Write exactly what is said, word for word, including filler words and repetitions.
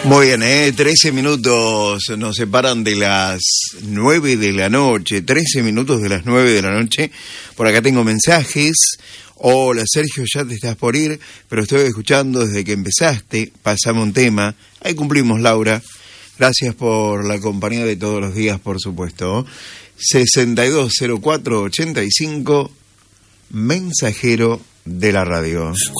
Muy bien, ¿eh? trece minutos nos separan de las nueve de la noche, trece minutos de las nueve de la noche. Por acá tengo mensajes. Hola Sergio, ya te estás por ir, pero estoy escuchando desde que empezaste. Pasame un tema. Ahí cumplimos, Laura. Gracias por la compañía de todos los días, por supuesto. sesenta y dos cero cuatro ochenta y cinco, mensajero de la radio.